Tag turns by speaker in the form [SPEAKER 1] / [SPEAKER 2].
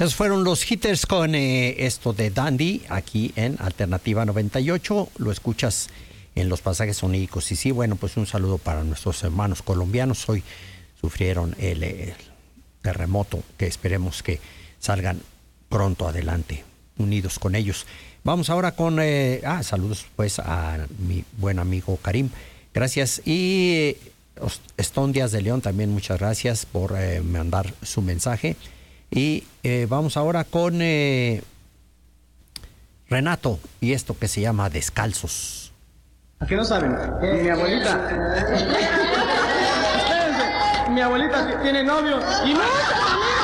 [SPEAKER 1] Esos fueron los hitters con esto de Dandy, aquí en Alternativa 98. Lo escuchas en los pasajes sonílicos. Y sí, bueno, pues un saludo para nuestros hermanos colombianos. Hoy sufrieron el terremoto, que esperemos que salgan pronto adelante, unidos con ellos. Vamos ahora con... saludos pues a mi buen amigo Karim. Gracias. Y Stone Díaz de León también, muchas gracias por mandar su mensaje. Y vamos ahora con Renato y esto que se llama Descalzos.
[SPEAKER 2] ¿A qué no saben? Mi abuelita. Espérense. Mi abuelita tiene novio y no.